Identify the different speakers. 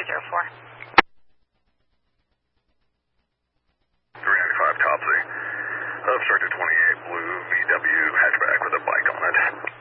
Speaker 1: 395 Topsy. Obstructed 28 blue VW hatchback with a bike on it.